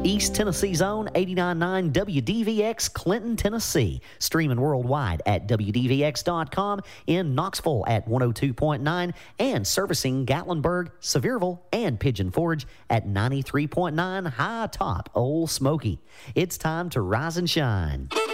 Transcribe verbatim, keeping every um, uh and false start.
East Tennessee's own eighty-nine point nine W D V X, Clinton, Tennessee. Streaming worldwide at W D V X dot com, in Knoxville at one oh two point nine, and servicing Gatlinburg, Sevierville, and Pigeon Forge at ninety-three point nine High Top Old Smoky. It's time to rise and shine.